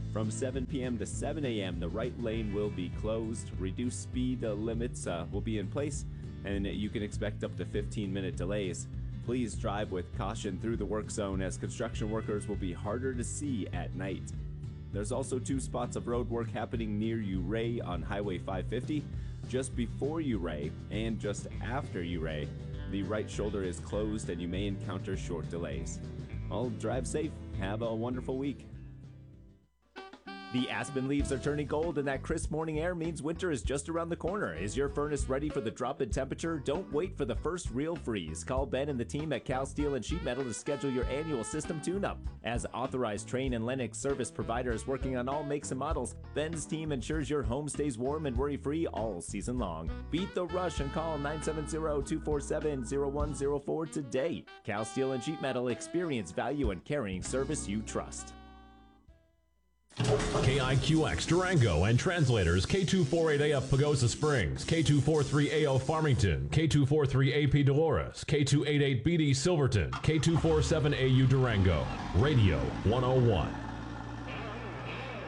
From 7 p.m. to 7 a.m., the right lane will be closed. Reduced speed limits will be in place, and you can expect up to 15-minute delays. Please drive with caution through the work zone as construction workers will be harder to see at night. There's also 2 spots of road work happening near Ouray on Highway 550. Just before Ouray and just after Ouray, the right shoulder is closed and you may encounter short delays. Well, drive safe. Have a wonderful week. The aspen leaves are turning gold, and that crisp morning air means winter is just around the corner. Is your furnace ready for the drop in temperature? Don't wait for the first real freeze. Call Ben and the team at Cal Steel and Sheet Metal to schedule your annual system tune-up. As authorized Trane and Lennox service providers working on all makes and models, Ben's team ensures your home stays warm and worry-free all season long. Beat the rush and call 970-247-0104 today. Cal Steel and Sheet Metal, experience, value, and carrying service you trust. KIQX Durango and translators K248AF Pagosa Springs, K243AO Farmington, K243AP Dolores, K288BD Silverton, K247AU Durango. Radio 101.